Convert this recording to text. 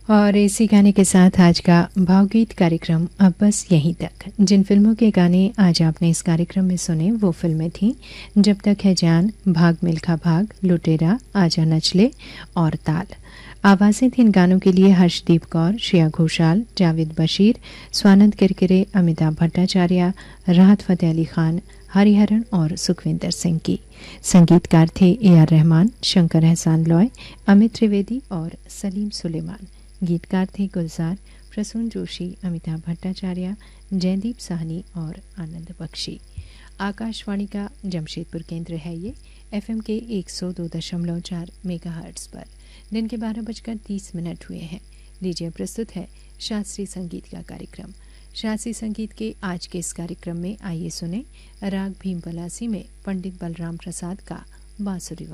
और इसी गाने के साथ आज का भावगीत कार्यक्रम अब बस यहीं तक। जिन फिल्मों के गाने आज आपने इस कार्यक्रम में सुने वो फिल्में थीं जब तक है जान, भाग मिल्खा भाग, लुटेरा, आजा नचले और ताल। आवाज़ें थीं इन गानों के लिए हर्षदीप कौर, श्रेया घोषाल, जावेद बशीर, स्वानंद किरकिरे, अमिताभ भट्टाचार्य, राहत फ़तेह अली खान, हरिहरन और सुखविंदर सिंह की। संगीतकार थे AR रहमान, शंकर एहसान लॉय, अमित त्रिवेदी और सलीम सुलेमान। गीतकार थे गुलजार, प्रसून जोशी, अमिताभ भट्टाचार्य, जयदीप साहनी और आनंद बख्शी। आकाशवाणी का जमशेदपुर केंद्र है ये, FM के 102.4 मेगाहर्ट्ज़ पर। दिन के 12:30 हुए हैं। लीजिए प्रस्तुत है शास्त्रीय संगीत का कार्यक्रम। शास्त्रीय संगीत के आज के इस कार्यक्रम में आइए सुने राग भीम पलासी में पंडित बलराम प्रसाद का बांसुरी।